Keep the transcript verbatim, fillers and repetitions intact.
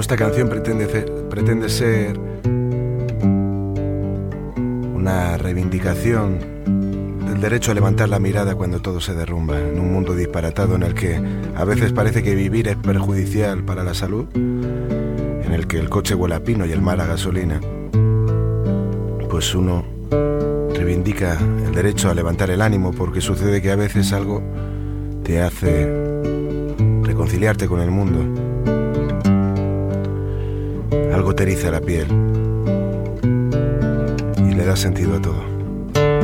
Bueno, esta canción pretende, pretende ser una reivindicación del derecho a levantar la mirada cuando todo se derrumba, en un mundo disparatado en el que a veces parece que vivir es perjudicial para la salud, en el que el coche huele a pino y el mar a gasolina. Pues uno reivindica el derecho a levantar el ánimo, porque sucede que a veces algo te hace reconciliarte con el mundo, algo te eriza la piel y le da sentido a todo.